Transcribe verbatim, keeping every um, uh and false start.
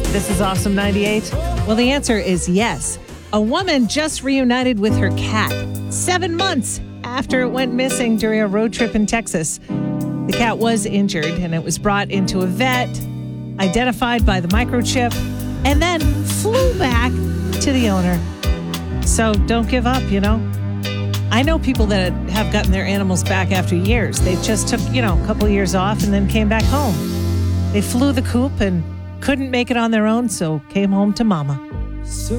This is Awesome ninety-eight. Well, the answer is yes. A woman just reunited with her cat seven months after it went missing during a road trip in Texas. The cat was injured and it was brought into a vet, identified by the microchip, and then flew back to the owner. So don't give up, you know. I know people that have gotten their animals back after years. They just took, you know, a couple of years off and then came back home. They flew the coop and couldn't make it on their own, so came home to mama. So